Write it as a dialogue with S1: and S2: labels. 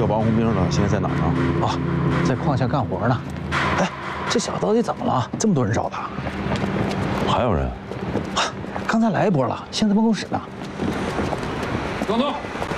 S1: 叫王红兵了，现在在哪儿呢？
S2: 啊，在矿下干活呢。哎，这小子到底怎么了？这么多人找他？
S1: 还有人？
S2: 刚才来一波了，现在办公室呢。
S3: 等等，